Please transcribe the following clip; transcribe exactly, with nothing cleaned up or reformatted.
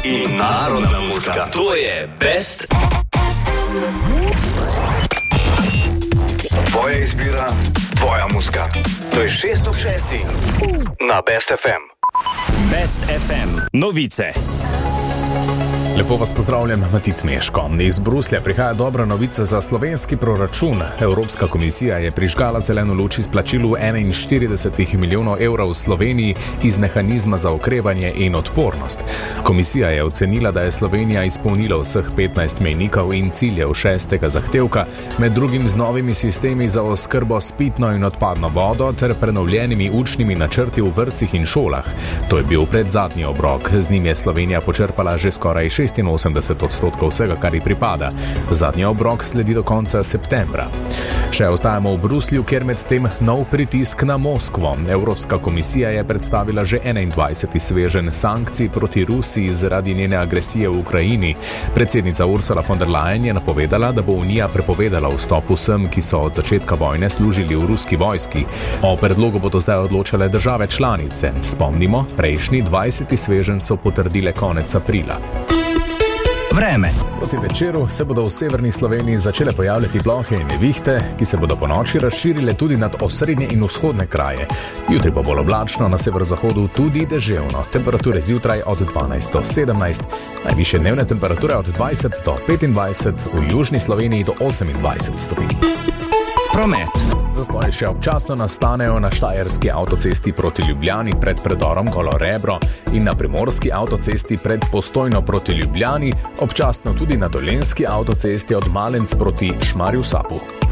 in narodna muzika. To je Best Tvoja izbira, tvoja muzika. To je šest ob šestih na Best ef em. Best ef em novice. Lepo vas pozdravljam, Matic Meško. Iz Bruslja prihaja dobra novica za slovenski proračun. Evropska komisija je prižgala zeleno luč izplačilu enainštirideset milijonov evrov v Sloveniji iz mehanizma za okrevanje in odpornost. Komisija je ocenila, da je Slovenija izpolnila vseh petnajst mejnikov in ciljev šestega zahtevka, med drugim z novimi sistemi za oskrbo s pitno in odpadno vodo ter prenovljenimi učnimi načrti v vrtcih in šolah. To je bil predzadnji obrok. Z njim je Slovenija počrpala že skoraj šestinosemdeset odstotkov vsega, kar ji pripada. Zadnji obrok sledi do konca septembra. Še ostajamo v Bruslju, kjer med tem nov pritisk na Moskvo. Evropska komisija je predstavila že enaindvajseti sveženj sankcij proti Rusiji zaradi njene agresije v Ukrajini. Predsednica Ursula von der Leyen je napovedala, da bo Unija prepovedala vstop vsem, ki so od začetka vojne služili v ruski vojski. O predlogu bodo zdaj odločale države članice. Spomnimo, prejšnji dvajseti sveženj so potrdile konec aprila. Vreme. Proti večeru se bodo v severni Sloveniji začele pojavljati plohe in nevihte, ki se bodo ponoči razširile tudi nad osrednje in vzhodne kraje. Jutri bo bolj oblačno, na severozahodu tudi deževno. Temperature zjutraj od dvanajst do sedemnajst, najvišje dnevne temperature od dvajset do petindvajset, v južni Sloveniji do osemindvajset stopinj. Promet. Zastoji še občasno nastanejo na štajerski avtocesti proti Ljubljani pred predorom Golo Rebro in na primorski avtocesti pred Postojno proti Ljubljani, občasno tudi na dolenjski avtocesti od Malenc proti Šmarju Sapu.